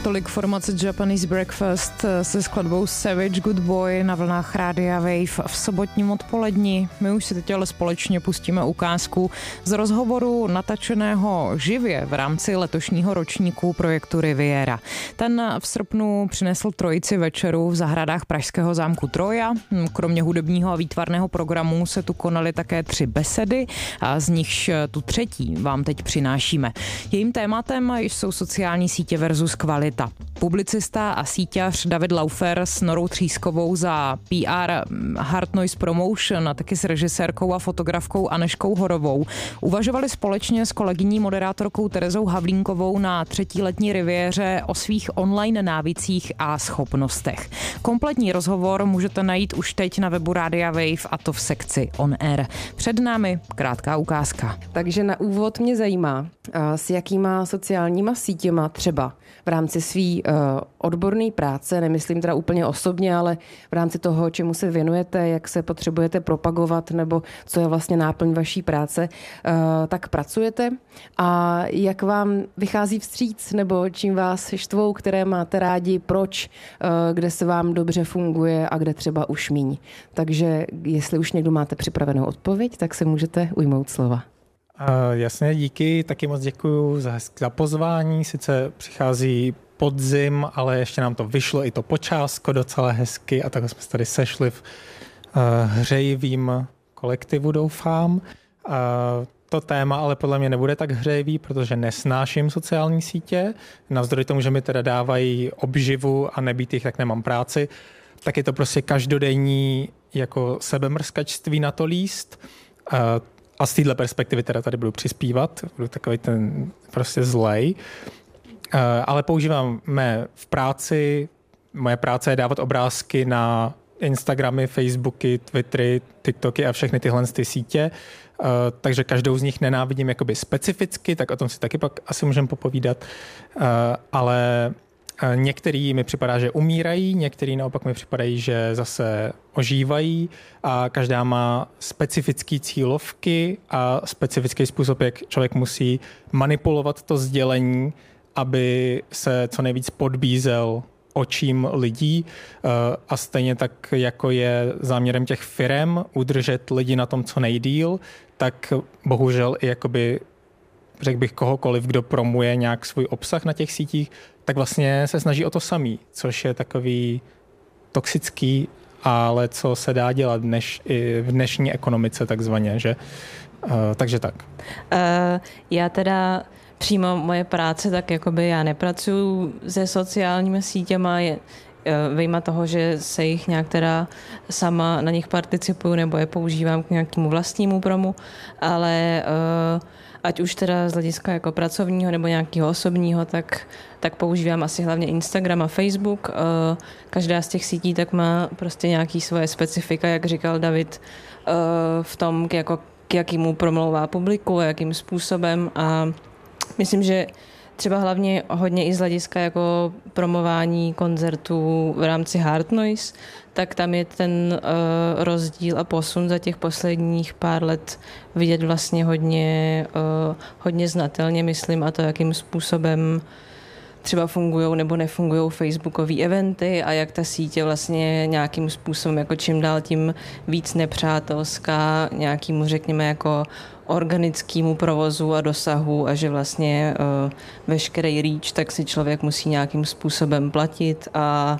tolik formace Japanese Breakfast se skladbou Savage Good Boy na vlnách Rádia Wave v sobotním odpoledni. My už si teď ale společně pustíme ukázku z rozhovoru natačeného živě v rámci letošního ročníku projektu Riviera. Ten v srpnu přinesl trojici večerů v zahradách pražského zámku Troja. Kromě hudebního a výtvarného programu se tu konaly také 3 besedy a z nichž tu třetí vám teď přinášíme. Jejím tématem jsou sociální sítě versus kvalita. Publicista a síťař David Laufer s Norou Třískovou za PR Hard Noise Promotion a taky s režisérkou a fotografkou Anežkou Horovou uvažovali společně s kolegyní moderátorkou Terezou Havlínkovou na 3. letní riviéře o svých online návicích a schopnostech. Kompletní rozhovor můžete najít už teď na webu Rádia Wave, a to v sekci On Air. Před námi krátká ukázka. Takže na úvod mě zajímá, s jakýma sociálníma sítěma třeba v rámci svý odborné práce, nemyslím teda úplně osobně, ale v rámci toho, čemu se věnujete, jak se potřebujete propagovat nebo co je vlastně náplň vaší práce, tak pracujete a jak vám vychází vstříc nebo čím vás štvou, které máte rádi, proč, kde se vám dobře funguje a kde třeba už míň. Takže jestli už někdo máte připravenou odpověď, tak se můžete ujmout slova. Jasně, díky, taky moc děkuju za pozvání, sice přichází podzim, ale ještě nám to vyšlo i to počásko docela hezky a takhle jsme se tady sešli v hřejivým kolektivu, doufám. To téma ale podle mě nebude tak hřejivý, protože nesnáším sociální sítě, navzdory tomu, že mi teda dávají obživu a nebýt jich, tak nemám práci, tak je to prostě každodenní jako sebemrskačství na to líst. A z téhle perspektivy teda tady budu přispívat, budu takový ten prostě zlej. Ale používám v práci, moje práce je dávat obrázky na Instagramy, Facebooky, Twittery, TikToky a všechny tyhle sítě. Takže každou z nich nenávidím jakoby specificky, tak o tom si taky pak asi můžeme popovídat. Ale některý mi připadá, že umírají, některý naopak mi připadají, že zase ožívají a každá má specifické cílovky a specifický způsob, jak člověk musí manipulovat to sdělení, aby se co nejvíc podbízel očím lidí a stejně tak, jako je záměrem těch firem udržet lidi na tom co nejdýl, tak bohužel i jakoby řekl bych kohokoliv, kdo promuje nějak svůj obsah na těch sítích, tak vlastně se snaží o to samý, což je takový toxický, ale co se dá dělat i v dnešní ekonomice takzvaně, že? Takže tak. Já teda přímo moje práce, tak jakoby já nepracuju se sociálními sítěma, vyjma toho, že se jich nějak teda sama na nich participuju nebo je používám k nějakému vlastnímu promu, ale ať už teda z hlediska jako pracovního nebo nějakého osobního, tak používám asi hlavně Instagram a Facebook. Každá z těch sítí tak má prostě nějaký svoje specifika, jak říkal David, v tom, k jakému promlouvá publiku a jakým způsobem. A myslím, že třeba hlavně hodně i z hlediska jako promování koncertů v rámci Hard Noise, tak tam je ten rozdíl a posun za těch posledních pár let vidět vlastně hodně znatelně, myslím, a to, jakým způsobem třeba fungují nebo nefungují facebookové eventy a jak ta sítě vlastně nějakým způsobem jako čím dál tím víc nepřátelská nějakému, řekněme, jako organickému provozu a dosahu a že vlastně veškerý reach tak si člověk musí nějakým způsobem platit a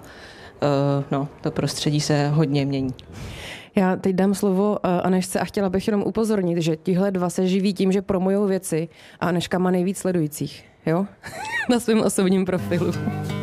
to prostředí se hodně mění. Já teď dám slovo Anežce a chtěla bych jenom upozornit, že tihle dva se živí tím, že promujou věci a Anežka má nejvíc sledujících, jo? Na svém osobním profilu.